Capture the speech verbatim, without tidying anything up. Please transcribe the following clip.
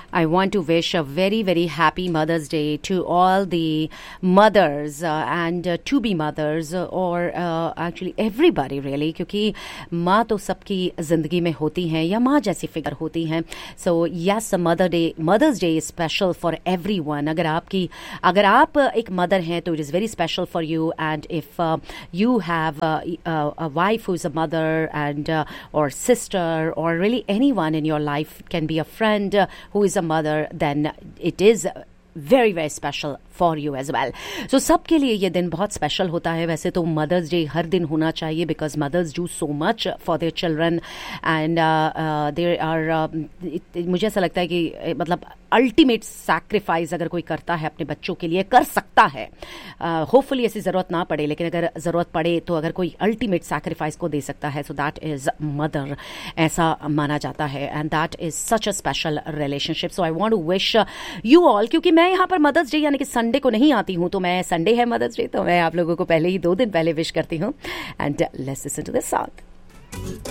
I want to wish a very, very happy Mother's Day to all the mothers uh, and uh, to-be mothers uh, or uh, actually everybody really, क्योंकि माँ तो सबकी ज़िंदगी में होती हैं या माँ जैसी फिगर होती हैं. So yes, Mother Day, Mother's Day is special for everyone. अगर आपकी अगर आप एक mother हैं तो it is very special for you, and if uh, you have uh, uh, a wife who is a mother and uh, or sister or really anyone in your life, it can be a friend uh, who is a mother, then it is very very special for you as well. So सबके लिए ये दिन बहुत special होता है. वैसे तो Mother's Day हर दिन होना चाहिए because mothers do so much for their children and uh, uh, there are uh, it, मुझे ऐसा लगता है कि मतलब अल्टीमेट सैक्रिफाइस अगर कोई करता है अपने बच्चों के लिए, कर सकता है. होपफुली uh, ऐसी ज़रूरत ना पड़े, लेकिन अगर ज़रूरत पड़े तो अगर कोई अल्टीमेट सैक्रिफाइस को दे सकता है, सो दैट इज़ मदर, ऐसा माना जाता है. And that is such a special relationship. So I want to wish you all, क्योंकि मैं यहाँ पर मदर्स डे यानी कि संडे को नहीं आती हूँ, तो मैं संडे है मदर्स डे, तो मैं आप लोगों को पहले ही दो दिन पहले विश करती हूँ. And let's listen to this song.